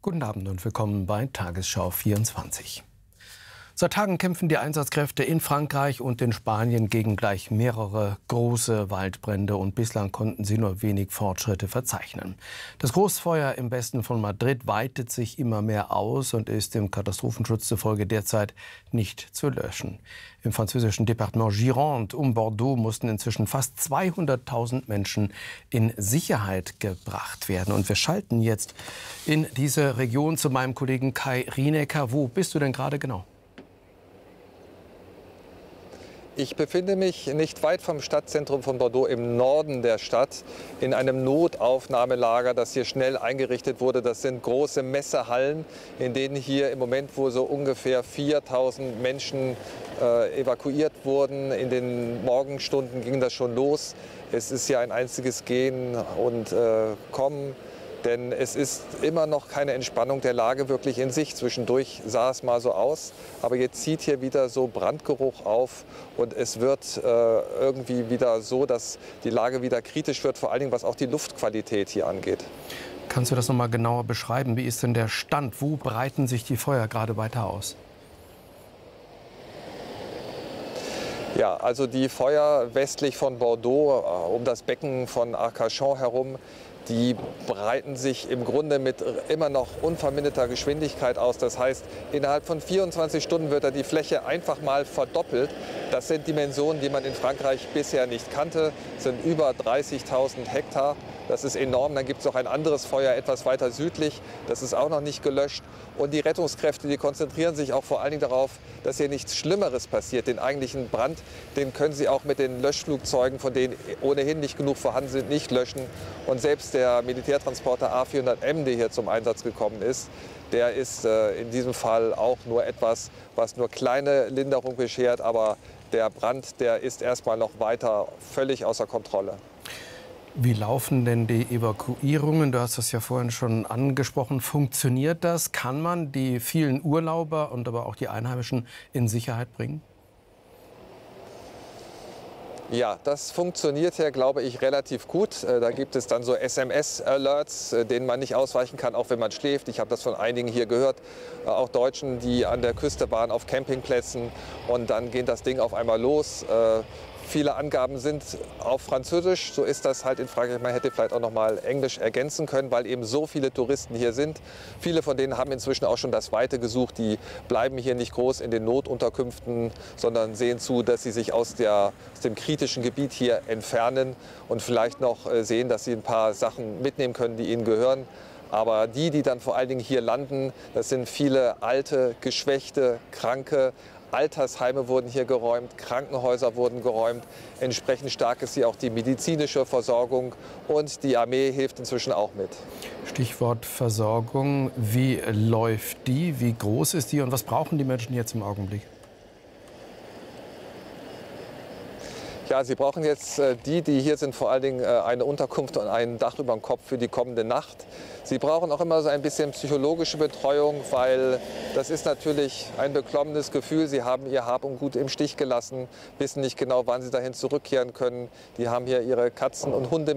Guten Abend und willkommen bei Tagesschau 24. Seit Tagen kämpfen die Einsatzkräfte in Frankreich und in Spanien gegen gleich mehrere große Waldbrände und bislang konnten sie nur wenig Fortschritte verzeichnen. Das Großfeuer im Westen von Madrid weitet sich immer mehr aus und ist dem Katastrophenschutz zufolge derzeit nicht zu löschen. Im französischen Departement Gironde um Bordeaux mussten inzwischen fast 200.000 Menschen in Sicherheit gebracht werden. Und wir schalten jetzt in diese Region zu meinem Kollegen Kai Rienecker. Wo bist du denn gerade genau? Ich befinde mich nicht weit vom Stadtzentrum von Bordeaux im Norden der Stadt in einem Notaufnahmelager, das hier schnell eingerichtet wurde. Das sind große Messehallen, in denen hier im Moment wohl so ungefähr 4.000 Menschen evakuiert wurden. In den Morgenstunden ging das schon los. Es ist ja ein einziges Gehen und Kommen. Denn es ist immer noch keine Entspannung der Lage wirklich in sich. Zwischendurch sah es mal so aus, aber jetzt zieht hier wieder so Brandgeruch auf und es wird irgendwie wieder so, dass die Lage wieder kritisch wird, vor allen Dingen was auch die Luftqualität hier angeht. Kannst du das noch mal genauer beschreiben? Wie ist denn der Stand? Wo breiten sich die Feuer gerade weiter aus? Ja, also die Feuer westlich von Bordeaux, um das Becken von Arcachon herum, die breiten sich im Grunde mit immer noch unverminderter Geschwindigkeit aus. Das heißt, innerhalb von 24 Stunden wird da die Fläche einfach mal verdoppelt. Das sind Dimensionen, die man in Frankreich bisher nicht kannte. Das sind über 30.000 Hektar. Das ist enorm. Dann gibt es noch ein anderes Feuer etwas weiter südlich. Das ist auch noch nicht gelöscht. Und die Rettungskräfte, die konzentrieren sich auch vor allen Dingen darauf, dass hier nichts Schlimmeres passiert. Den eigentlichen Brand, den können sie auch mit den Löschflugzeugen, von denen ohnehin nicht genug vorhanden sind, nicht löschen. Und selbst der Militärtransporter A400M, der hier zum Einsatz gekommen ist, der ist in diesem Fall auch nur etwas, was nur kleine Linderung beschert. Aber der Brand, der ist erstmal noch weiter völlig außer Kontrolle. Wie laufen denn die Evakuierungen? Du hast das ja vorhin schon angesprochen. Funktioniert das? Kann man die vielen Urlauber und aber auch die Einheimischen in Sicherheit bringen? Ja, das funktioniert ja, glaube ich, relativ gut. Da gibt es dann so SMS-Alerts, denen man nicht ausweichen kann, auch wenn man schläft. Ich habe das von einigen hier gehört, auch Deutschen, die an der Küste waren, auf Campingplätzen. Und dann geht das Ding auf einmal los. Viele Angaben sind auf Französisch, so ist das halt in Frankreich. Man hätte vielleicht auch noch mal Englisch ergänzen können, weil eben so viele Touristen hier sind. Viele von denen haben inzwischen auch schon das Weite gesucht. Die bleiben hier nicht groß in den Notunterkünften, sondern sehen zu, dass sie sich aus dem kritischen Gebiet hier entfernen und vielleicht noch sehen, dass sie ein paar Sachen mitnehmen können, die ihnen gehören. Aber die dann vor allen Dingen hier landen, das sind viele alte, geschwächte, kranke. Altersheime wurden hier geräumt, Krankenhäuser wurden geräumt. Entsprechend stark ist hier auch die medizinische Versorgung und die Armee hilft inzwischen auch mit. Stichwort Versorgung. Wie läuft die? Wie groß ist die? Und was brauchen die Menschen jetzt im Augenblick? Ja, sie brauchen jetzt, die hier sind, vor allen Dingen eine Unterkunft und ein Dach über dem Kopf für die kommende Nacht. Sie brauchen auch immer so ein bisschen psychologische Betreuung, weil das ist natürlich ein beklommenes Gefühl. Sie haben ihr Hab und Gut im Stich gelassen, wissen nicht genau, wann sie dahin zurückkehren können. Die haben hier ihre Katzen und Hunde